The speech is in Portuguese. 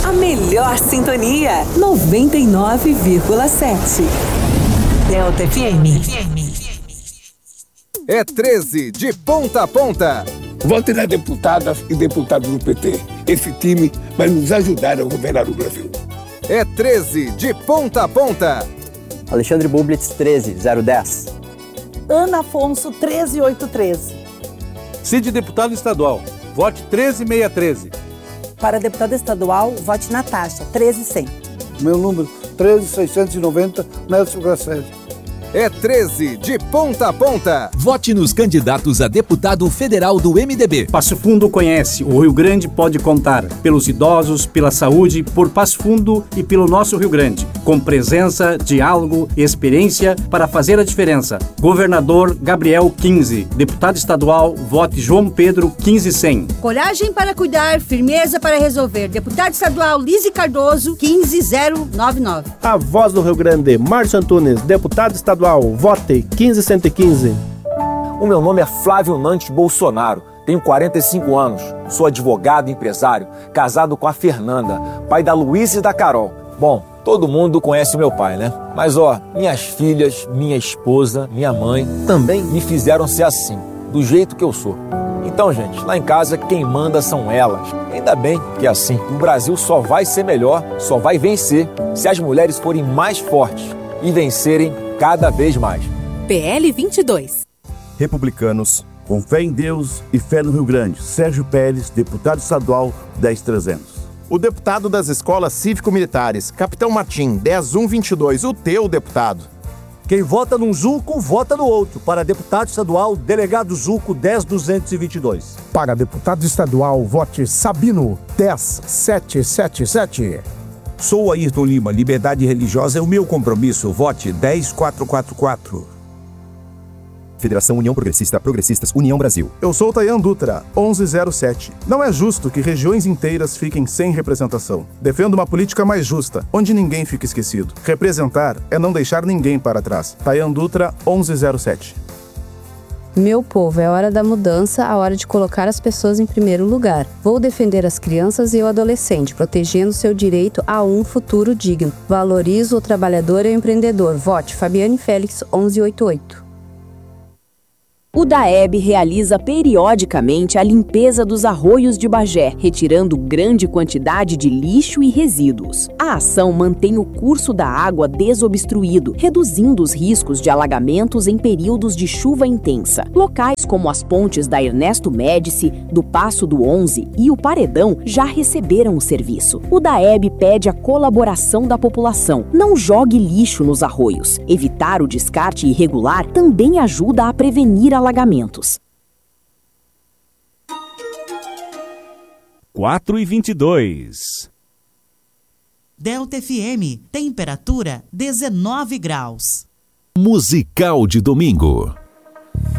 A melhor sintonia, 99,7. Delta FM. É 13 de ponta a ponta. Vote nas deputadas e deputados do PT. Esse time vai nos ajudar a governar o Brasil. É 13 de ponta a ponta. Alexandre Bublitz, 13010. Ana Afonso, 13813. Cid deputado estadual, vote 13613. Para deputada estadual, vote Natasha, 13100. Meu número, 13690, Nelson Grasselli. É 13 de ponta a ponta. Vote nos candidatos a deputado federal do MDB. Passo Fundo conhece, o Rio Grande pode contar. Pelos idosos, pela saúde, por Passo Fundo e pelo nosso Rio Grande. Com presença, diálogo e experiência para fazer a diferença. Governador Gabriel 15. Deputado estadual, vote João Pedro 15100. Coragem para cuidar, firmeza para resolver. Deputado estadual Lise Cardoso 15099. A voz do Rio Grande, Márcio Antunes, deputado estadual, vote 15115. O meu nome é Flávio Nantes Bolsonaro, tenho 45 anos, sou advogado e empresário, casado com a Fernanda, pai da Luísa e da Carol. Bom, todo mundo conhece o meu pai, né? Mas minhas filhas, minha esposa, minha mãe também me fizeram ser assim, do jeito que eu sou. Então, gente, lá em casa quem manda são elas. Ainda bem que é assim. O Brasil só vai ser melhor, só vai vencer se as mulheres forem mais fortes e vencerem cada vez mais. PL 22. Republicanos, com fé em Deus e fé no Rio Grande. Sérgio Pérez, deputado estadual, 10300. O deputado das escolas cívico-militares, Capitão Martim, 10122, o teu deputado. Quem vota num Zuco, vota no outro. Para deputado estadual, delegado Zuco, 10222. Para deputado estadual, vote Sabino, 10777. Sou Ayrton Lima, liberdade religiosa é o meu compromisso. Vote 10444. Federação União Progressista, Progressistas, União Brasil. Eu sou Tayan Dutra, 1107. Não é justo que regiões inteiras fiquem sem representação. Defendo uma política mais justa, onde ninguém fique esquecido. Representar é não deixar ninguém para trás. Tayan Dutra, 1107. Meu povo, é hora da mudança, a hora de colocar as pessoas em primeiro lugar. Vou defender as crianças e o adolescente, protegendo seu direito a um futuro digno. Valorizo o trabalhador e o empreendedor. Vote Fabiane Félix, 1188. O DAEB realiza periodicamente a limpeza dos arroios de Bagé, retirando grande quantidade de lixo e resíduos. A ação mantém o curso da água desobstruído, reduzindo os riscos de alagamentos em períodos de chuva intensa. Locais como as pontes da Ernesto Médici, do Passo do 11 e o Paredão já receberam o serviço. O DAEB pede a colaboração da população. Não jogue lixo nos arroios. Evitar o descarte irregular também ajuda a prevenir alagamentos. 4h22. Delta FM, temperatura 19 graus. Musical de domingo.